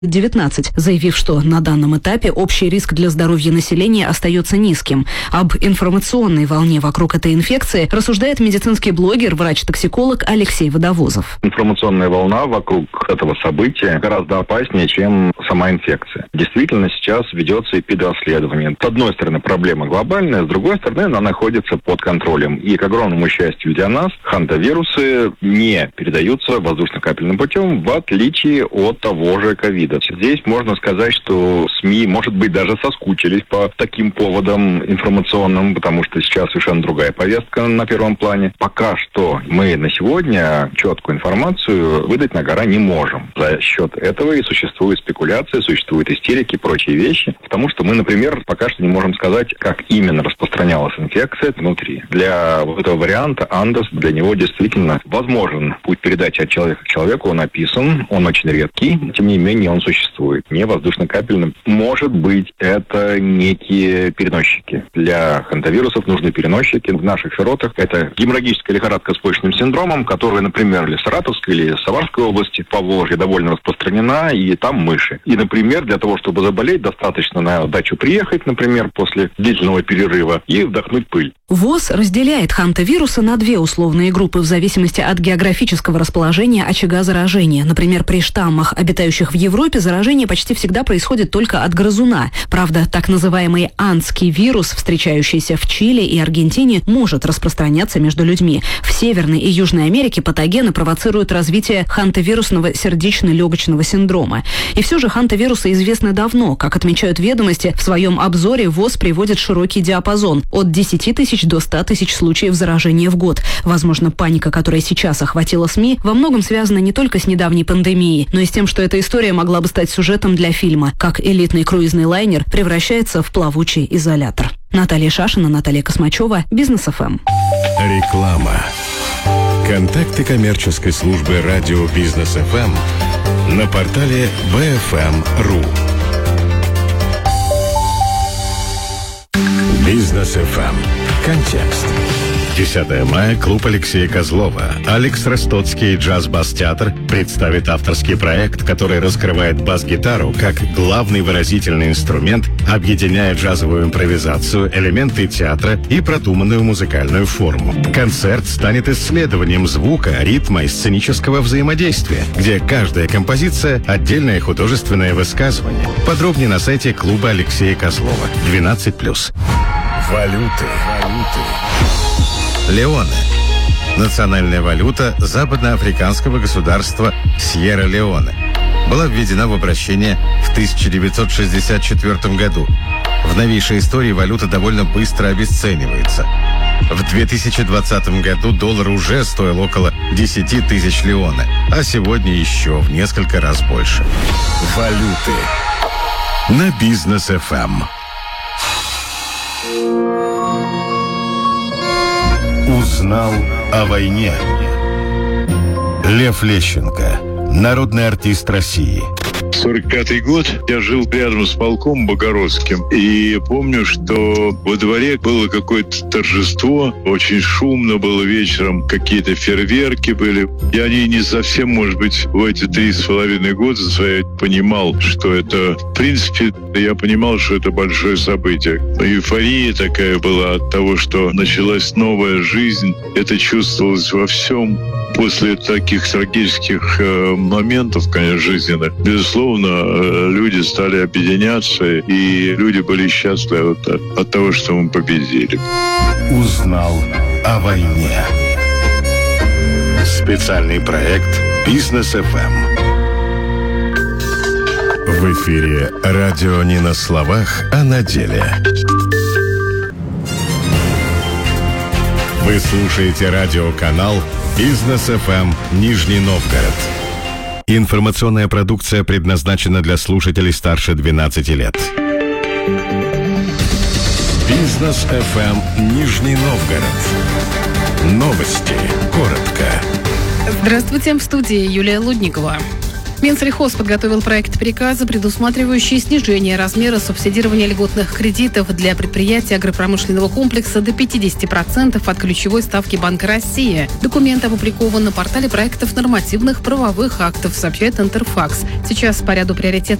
COVID-19, заявив, что на данном этапе общий риск для здоровья населения остается низким. Об информационной волне вокруг этой инфекции рассуждает медицинский блогер, врач-токсиколог Алексей Водовозов. Информационная волна вокруг этого события гораздо опаснее, чем сама инфекция. Действительно, сейчас ведется эпидрасследование. С одной стороны, проблема глобальная, с другой стороны, она находится под контролем. И, к огромному счастью для нас, хантавирусы не передаются воздушно-капельным путем, в отличие от того же ковида. Здесь можно сказать, что СМИ, может быть, даже соскучились по таким поводам информационным, потому что сейчас совершенно другая повестка на первом плане. Пока что мы на сегодня четкую информацию выдать на гора не можем. За счет этого и существует спекуляция, существуют истерики и прочие вещи, потому что мы, например, пока что не можем сказать, как именно распространялась инфекция внутри. Для вот этого варианта Андес, для него действительно возможен путь передачи от человека к человеку, он описан, он очень редкий, тем не менее он существует. Не воздушно-капельным. Может быть, это некие переносчики. Для хантавирусов нужны переносчики. В наших широтах это геморрагическая лихорадка с почечным синдромом, которая, например, или в Саратовской, или в Самарской области, Поволжье довольно распространена, и там мыши. И, например, для того, чтобы заболеть, достаточно на дачу приехать, например, после длительного перерыва и вдохнуть пыль. ВОЗ разделяет хантавирусы на две условные группы в зависимости от географического расположения очага заражения. Например, при штаммах, обитающих в Европе, заражение почти всегда происходит только от грызуна. Правда, так называемый андский вирус, встречающийся в Чили и Аргентине, может распространяться между людьми. В Северной и Южной Америке патогены провоцируют развитие хантавирусного сердечно-легочного синдрома. И все же хантавирусы известны давно. Как отмечают ведомости, в своем обзоре ВОЗ приводит широкий диапазон – от 10 тысяч до 100 тысяч случаев заражения в год. Возможно, паника, которая сейчас охватила СМИ, во многом связана не только с недавней пандемией, но и с тем, что эта история могла бы стать сюжетом для фильма, как элитный круизный лайнер превращается в плавучий изолятор. Наталья Шашина, Наталья Космачева, Бизнес ФМ. Реклама. Контакты коммерческой службы радио Бизнес ФМ на портале bfm.ru. Бизнес ФМ. Контекст. 10 мая клуб Алексея Козлова «Алекс Ростоцкий джаз-бас-театр» представит авторский проект, который раскрывает бас-гитару как главный выразительный инструмент, объединяя джазовую импровизацию, элементы театра и продуманную музыкальную форму. Концерт станет исследованием звука, ритма и сценического взаимодействия, где каждая композиция – отдельное художественное высказывание. Подробнее на сайте клуба Алексея Козлова. 12+. Валюты. Леоне. Национальная валюта западноафриканского государства Сьерра-Леоне. Была введена в обращение в 1964 году. В новейшей истории валюта довольно быстро обесценивается. В 2020 году доллар уже стоил около 10 тысяч леоне, а сегодня еще в несколько раз больше. Валюты. На Бизнес ФМ. Узнал о войне. Лев Лещенко, народный артист России. 45-й год. Я жил рядом с полком Богородским. И помню, что во дворе было какое-то торжество. Очень шумно было вечером. Какие-то фейерверки были. Я не совсем, может быть, в эти 3,5 года я понимал, что это, в принципе, я понимал, что это большое событие. Эйфория такая была от того, что началась новая жизнь. Это чувствовалось во всем. После таких трагических моментов, конечно, жизненных, безусловно, люди стали объединяться, и люди были счастливы от того, что мы победили. Узнал о войне. Специальный проект Бизнес ФМ. В эфире радио не на словах, а на деле. Вы слушаете радиоканал Бизнес ФМ Нижний Новгород. Информационная продукция предназначена для слушателей старше 12 лет. Бизнес ФМ Нижний Новгород. Новости. Коротко. Здравствуйте, в студии Юлия Лудникова. Минсельхоз подготовил проект приказа, предусматривающий снижение размера субсидирования льготных кредитов для предприятий агропромышленного комплекса до 50% от ключевой ставки Банка России. Документ опубликован на портале проектов нормативных правовых актов, сообщает Интерфакс. Сейчас по ряду приоритетных